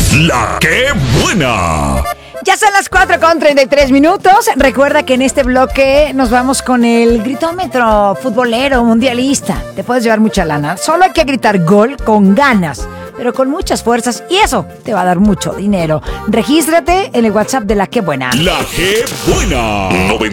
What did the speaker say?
La que buena. Ya son las 4:33. Recuerda que en este bloque nos vamos con el gritómetro futbolero mundialista. Te puedes llevar mucha lana. Solo hay que gritar gol con ganas, pero con muchas fuerzas, y eso te va a dar mucho dinero. Regístrate en el WhatsApp de La que buena. La que buena.